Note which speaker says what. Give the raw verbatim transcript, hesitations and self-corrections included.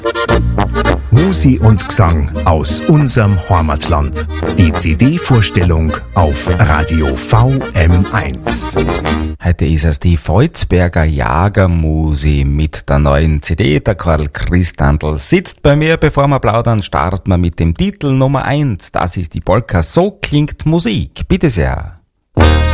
Speaker 1: Musi und Gesang aus unserem Heimatland. Die C D-Vorstellung auf Radio V M eins.
Speaker 2: Heute ist es die Volzberger Jagermusi mit der neuen C D. Der Karl Christandl sitzt bei mir. Bevor wir plaudern, starten wir mit dem Titel Nummer eins. Das ist die Polka So klingt Musik. Bitte sehr.